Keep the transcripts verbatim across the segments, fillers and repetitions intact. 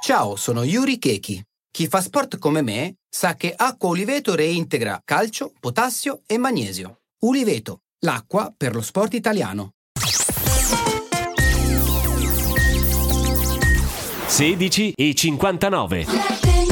Ciao, sono Yuri Keiki. Chi fa sport come me sa che acqua Uliveto reintegra calcio, potassio e magnesio. Uliveto, l'acqua per lo sport italiano. sedici e cinquantanove.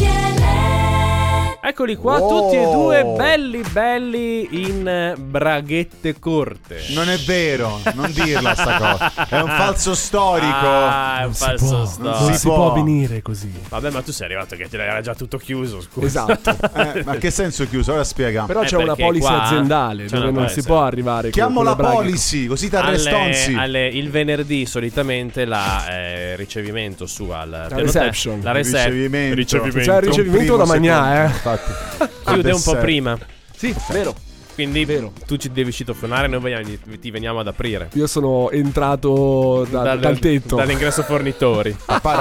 Eccoli qua, oh. tutti e due belli belli in braghette corte. Non è vero, non dirla sta cosa. È un falso storico. Ah, è un Non si falso può, storico. non si può venire così. Vabbè, ma tu sei arrivato che era già tutto chiuso, scusa. Esatto. Eh, ma che senso chiuso? Ora spiega. Però Eh, c'è una perché policy qua aziendale c'è dove una non policy. si può arrivare. Chiamo con la con le braghe. policy, così t'arrestonzi. Alle, alle, il venerdì solitamente la eh, ricevimento su al La piano reception. te- la rece- Ricevimento. ricevimento. C'è il ricevimento da magnà, eh. Infatti. Chiude un po' prima. Sì, vero. Quindi Vero. tu ci devi citofonare, noi veniamo- ti veniamo ad aprire. Io sono entrato da- Dal- dal tetto. Dall'ingresso fornitori.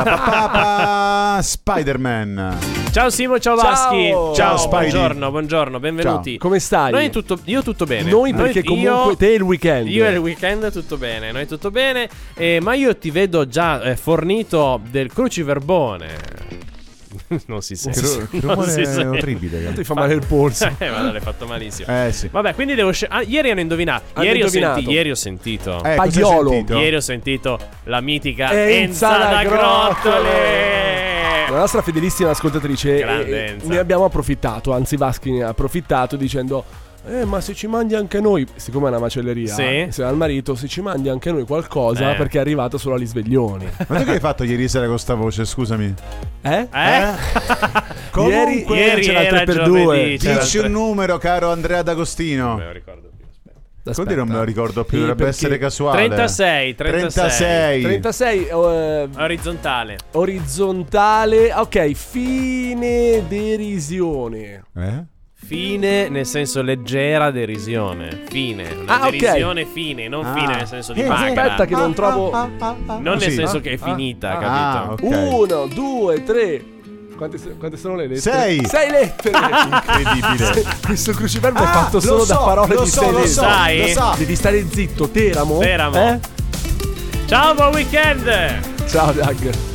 Parapapapa, Spider-Man. Ciao Simo, ciao Ciao. Vaschi. Ciao, Spidey. buongiorno, buongiorno, benvenuti. Come stai? Noi tutto, io tutto bene. Noi perché io- comunque te è il weekend. Io e il weekend tutto bene, noi tutto bene, eh, ma io ti vedo già eh, fornito del cruciverbone. Non si sente. Che Non rumore si sente. orribile. Ti fa male il polso. Eh, ma l'hai fatto malissimo. Eh sì. Vabbè, quindi devo sce- ah, ieri hanno indovinato. Hanno Ieri ho, indovinato. senti- ieri ho sentito. Eh, cosa hai Pagliolo. sentito? Ieri ho sentito la mitica Enza Enza da da Grottole. Grottole. La nostra fedelissima ascoltatrice Grande eh, Enza. ne abbiamo approfittato, anzi Vaschi ne ha approfittato dicendo Eh ma se ci mandi anche noi, siccome è una macelleria, Sì. se al marito, se ci mandi anche noi qualcosa Eh. perché è arrivato solo agli sveglioni. Ma tu che hai fatto ieri sera con sta voce, scusami? Eh? Eh? Comunque, Ieri, ieri c'era il era tre per giovedì, due. c'era dici il tre- un numero, caro Andrea Non D'Agostino. me lo ricordo più, aspetta. Quindi non me lo ricordo più, Sì, dovrebbe perché essere casuale. trentasei, trentasei. trentasei eh, Orizzontale. orizzontale. Ok, fine derisione. Eh? Fine nel senso leggera derisione. Fine. Una Ah, ok. derisione fine, non Ah. fine nel senso di Eh, magra. Aspetta che non trovo. Non nel Così. senso che è finita, Ah, capito? ok. Uno, due, tre. Quante, quante sono le lettere? Sei. Sei lettere. Incredibile. Questo cruciverbo è Ah, fatto lo solo so, da parole lo di so, sei lo lettere. so, Sai? lo so. Devi stare zitto, Teramo. Teramo. Eh? Ciao, buon weekend! Ciao, Doug.